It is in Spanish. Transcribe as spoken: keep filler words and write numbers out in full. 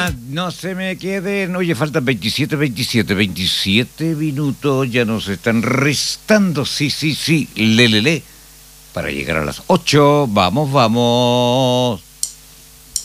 más, no se me queden. Oye, faltan veintisiete, veintisiete, veintisiete minutos. Ya nos están restando. Sí, sí, sí. Le, le, le. Para llegar a las ocho. Vamos, vamos.